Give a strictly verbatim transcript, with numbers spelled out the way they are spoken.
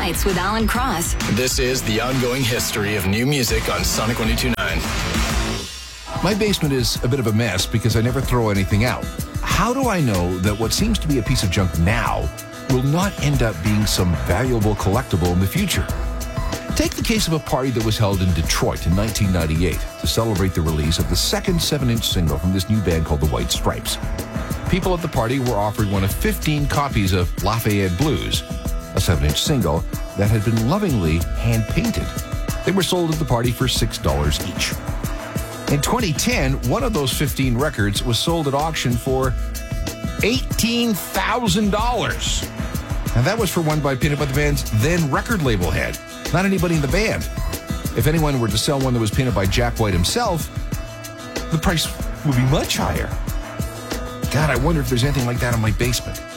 Nights with Alan Cross. This is the ongoing history of new music on Sonic one oh two point nine. My basement is a bit of a mess because I never throw anything out. How do I know that what seems to be a piece of junk now will not end up being some valuable collectible in the future? Take the case of a party that was held in Detroit in nineteen ninety-eight to celebrate the release of the second seven-inch single from this new band called the White Stripes. People at the party were offered one of fifteen copies of Lafayette Blues, a seven-inch single that had been lovingly hand-painted. They were sold at the party for six dollars each. In twenty ten, one of those fifteen records was sold at auction for eighteen thousand dollars. And that was for one by painted by the band's then record label head, not anybody in the band. If anyone were to sell one that was painted by Jack White himself, the price would be much higher. God, I wonder if there's anything like that in my basement.